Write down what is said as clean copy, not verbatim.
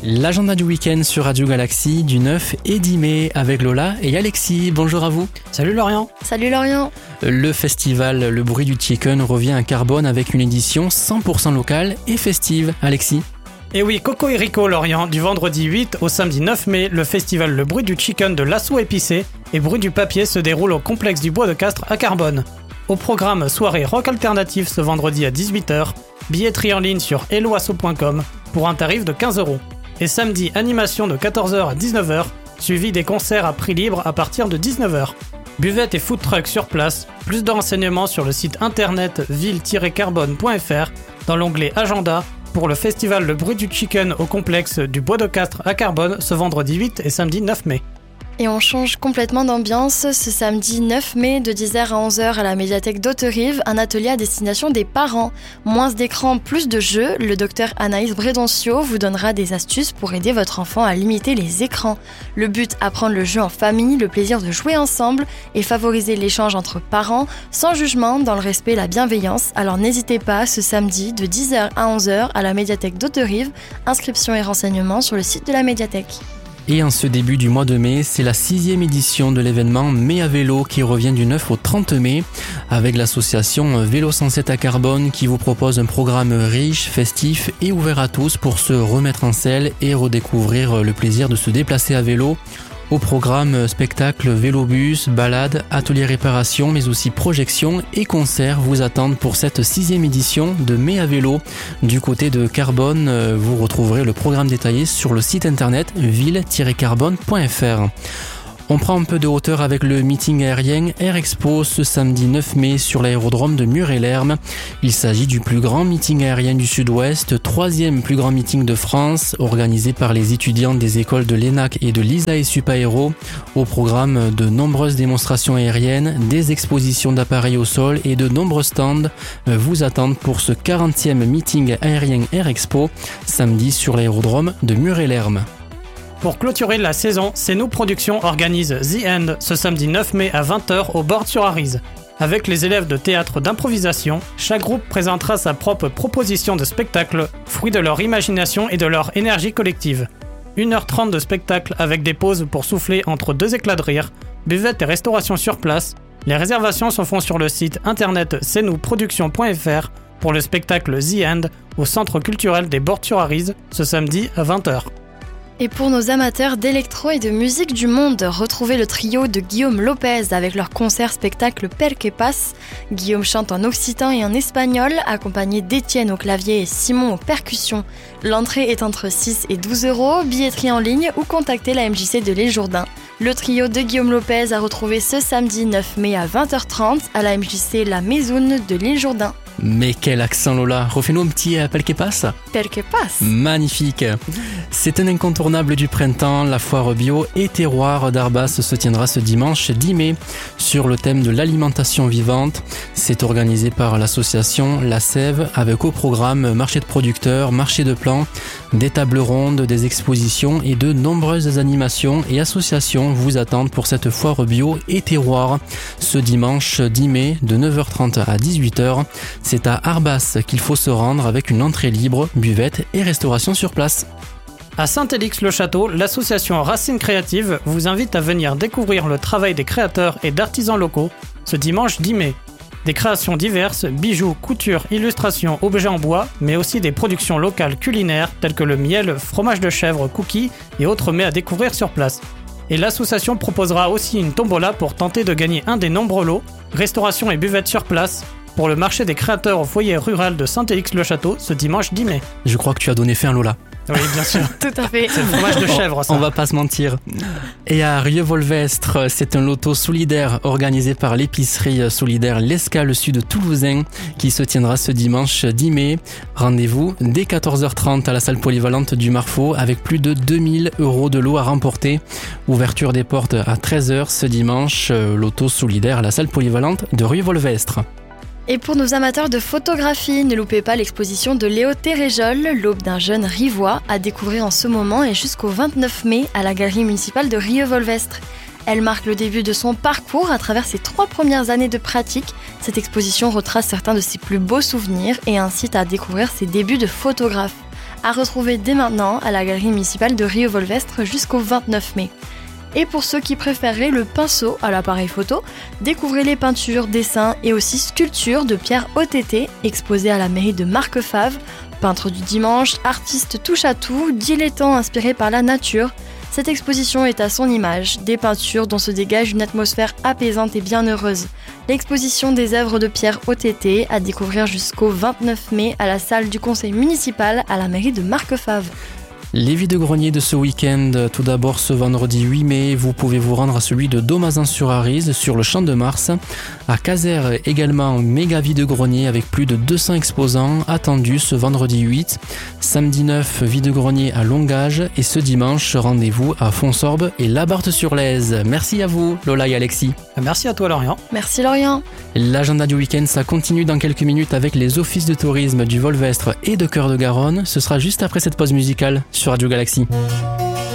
L'agenda du week-end sur Radio Galaxie du 9 et 10 mai avec Lola et Alexis. Bonjour à vous. Salut Lorient. Salut Lorient. Le festival Le Bruit du Chicken revient à Carbone avec une édition 100% locale et festive. Alexis. Et oui, Coco et Rico Lorient, du vendredi 8 au samedi 9 mai, le festival Le Bruit du Chicken de l'Assaut Épicé et Bruit du Papier se déroule au complexe du Bois de Castres à Carbone. Au programme soirée rock alternative ce vendredi à 18h, billetterie en ligne sur helloasso.com pour un tarif de 15€. Et samedi, animation de 14h à 19h, suivi des concerts à prix libre à partir de 19h. Buvette et food truck sur place, plus de renseignements sur le site internet ville-carbone.fr dans l'onglet Agenda pour le festival Le Bruit du Chicken au complexe du Bois de Castres à Carbone ce vendredi 8 et samedi 9 mai. Et on change complètement d'ambiance. Ce samedi 9 mai, de 10h à 11h à la médiathèque d'Hauterive, un atelier à destination des parents. Moins d'écran, plus de jeux. Le docteur Anaïs Bredoncio vous donnera des astuces pour aider votre enfant à limiter les écrans. Le but, apprendre le jeu en famille, le plaisir de jouer ensemble et favoriser l'échange entre parents, sans jugement, dans le respect et la bienveillance. Alors n'hésitez pas, ce samedi, de 10h à 11h à la médiathèque d'Hauterive. Inscription et renseignements sur le site de la médiathèque. Et en ce début du mois de mai, c'est la 6e édition de l'événement Mai à vélo qui revient du 9 au 30 mai avec l'association Vélo 107 à Carbone qui vous propose un programme riche, festif et ouvert à tous pour se remettre en selle et redécouvrir le plaisir de se déplacer à vélo. Au programme, spectacle, vélobus, balades, ateliers réparation, mais aussi projections et concerts vous attendent pour cette 6e édition de Mai à vélo. Du côté de Carbone, vous retrouverez le programme détaillé sur le site internet ville-carbone.fr. On prend un peu de hauteur avec le meeting aérien Air Expo ce samedi 9 mai sur l'aérodrome de Mur-et-Lerme. Il s'agit du plus grand meeting aérien du Sud-Ouest, 3e plus grand meeting de France, organisé par les étudiants des écoles de l'ENAC et de l'ISA et Supaéro. Au programme, de nombreuses démonstrations aériennes, des expositions d'appareils au sol et de nombreux stands vous attendent pour ce 40e meeting aérien Air Expo, samedi sur l'aérodrome de Mur-et-Lerme. Pour clôturer la saison, C'est Nous Productions organise The End ce samedi 9 mai à 20h au Bord-sur-Arize. Avec les élèves de théâtre d'improvisation, chaque groupe présentera sa propre proposition de spectacle, fruit de leur imagination et de leur énergie collective. 1h30 de spectacle avec des pauses pour souffler entre 2 éclats de rire, buvette et restauration sur place. Les réservations se font sur le site internet cnouproduction.fr pour le spectacle The End au Centre culturel des Bords-sur-Arize ce samedi à 20h. Et pour nos amateurs d'électro et de musique du monde, retrouvez le trio de Guillaume Lopez avec leur concert-spectacle Per que Pas. Guillaume chante en occitan et en espagnol, accompagné d'Étienne au clavier et Simon aux percussions. L'entrée est entre 6 et 12€, billetterie en ligne ou contactez la MJC de l'Île Jourdain. Le trio de Guillaume Lopez a retrouvé ce samedi 9 mai à 20h30 à la MJC La Maisoune de l'Île Jourdain. Mais quel accent Lola, refais-nous un petit Per que Pas. Per que Pas. Magnifique. C'est un incontournable du printemps, la foire bio et terroir d'Arbas se tiendra ce dimanche 10 mai sur le thème de l'alimentation vivante. C'est organisé par l'association La Sève avec au programme marché de producteurs, marché de plants, des tables rondes, des expositions et de nombreuses animations et associations vous attendent pour cette foire bio et terroir ce dimanche 10 mai de 9h30 à 18h. C'est à Arbas qu'il faut se rendre avec une entrée libre, buvette et restauration sur place. À Saint-Élix-le-Château, l'association Racines Créatives vous invite à venir découvrir le travail des créateurs et d'artisans locaux ce dimanche 10 mai. Des créations diverses, bijoux, couture, illustrations, objets en bois, mais aussi des productions locales culinaires telles que le miel, fromage de chèvre, cookies et autres mets à découvrir sur place. Et l'association proposera aussi une tombola pour tenter de gagner un des nombreux lots, restauration et buvette sur place, pour le marché des créateurs au foyer rural de Saint-Élix-le-Château ce dimanche 10 mai. Je crois que tu as donné faim Lola. Oui, bien sûr. Tout à fait. C'est le fromage de chèvre, ça. On va pas se mentir. Et à Rieux-Volvestre, c'est un loto solidaire organisé par l'épicerie solidaire l'Escale Sud Toulousain qui se tiendra ce dimanche 10 mai. Rendez-vous dès 14h30 à la salle polyvalente du Marfaux avec plus de 2000€ de lot à remporter. Ouverture des portes à 13h ce dimanche. Loto solidaire à la salle polyvalente de Rieux-Volvestre. Et pour nos amateurs de photographie, ne loupez pas l'exposition de Léo Téréjol, l'aube d'un jeune Rivois, à découvrir en ce moment et jusqu'au 29 mai à la galerie municipale de Rieux-Volvestre. Elle marque le début de son parcours à travers ses 3 premières années de pratique. Cette exposition retrace certains de ses plus beaux souvenirs et incite à découvrir ses débuts de photographe. à retrouver dès maintenant à la galerie municipale de Rio-Volvestre jusqu'au 29 mai. Et pour ceux qui préféreraient le pinceau à l'appareil photo, découvrez les peintures, dessins et aussi sculptures de Pierre OTT exposées à la mairie de Marquefave. Peintre du dimanche, artiste touche-à-tout, dilettant inspiré par la nature. Cette exposition est à son image, des peintures dont se dégage une atmosphère apaisante et bienheureuse. L'exposition des œuvres de Pierre OTT à découvrir jusqu'au 29 mai à la salle du conseil municipal à la mairie de Marquefave. Les vide-greniers de ce week-end, tout d'abord ce vendredi 8 mai, vous pouvez vous rendre à celui de Domazan-sur-Arize, sur le Champ de Mars. À Caser également, méga vide-grenier avec plus de 200 exposants attendus ce vendredi 8. Samedi 9, vide-grenier à Longage et ce dimanche, rendez-vous à Fonsorbe et Labarthe-sur-Lèze. Merci à vous, Lola et Alexis. Merci à toi, Lorient. Merci Lorient. L'agenda du week-end, ça continue dans quelques minutes avec les offices de tourisme du Volvestre et de Cœur de Garonne. Ce sera juste après cette pause musicale sur Radio Galaxy.